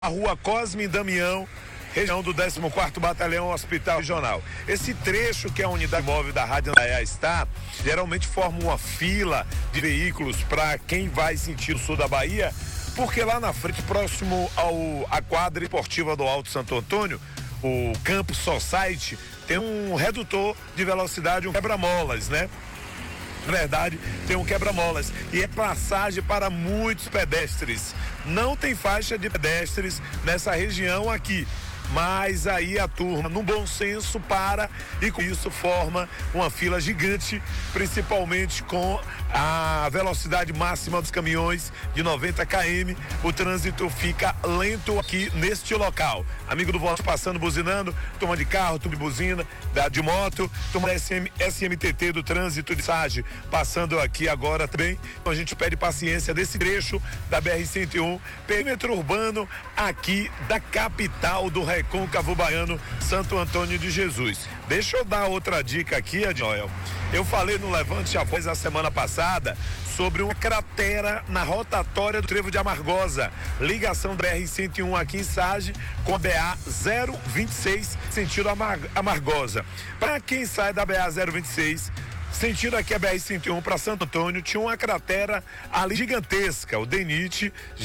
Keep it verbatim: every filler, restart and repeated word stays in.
A rua Cosme e Damião, região do décimo quarto Batalhão Hospital Regional. Esse trecho que a unidade móvel da Rádio Andaiá está, geralmente forma uma fila de veículos para quem vai sentir o sul da Bahia, porque lá na frente, próximo ao à quadra esportiva do Alto Santo Antônio, o Campus Society, tem um redutor de velocidade, um quebra-molas, né? Na verdade, tem um quebra-molas e é passagem para muitos pedestres. Não tem faixa de pedestres nessa região aqui, mas aí a turma, no bom senso, para e com isso forma uma fila gigante, principalmente com a velocidade máxima dos caminhões de noventa quilômetros por hora. O trânsito fica lento aqui neste local. Amigo do Volte passando, buzinando, turma de carro, turma de buzina, da, de moto, turma da S M, S M T T do trânsito de Sage, passando aqui agora também. Então a gente pede paciência desse trecho da B R cento e um, perímetro urbano aqui da capital do Recôncavo Baiano, Santo Antônio de Jesus. Deixa eu dar outra dica aqui, Adnoel. Eu falei no Levante a Voz a semana passada sobre uma cratera na rotatória do Trevo de Amargosa, ligação da B R cento e um aqui em Sage com a B A zero vinte e seis, sentido Amar Amargosa. Para quem sai da B A zero vinte e seis, sentido aqui a B R cento e um para Santo Antônio, tinha uma cratera ali gigantesca, o D E N I T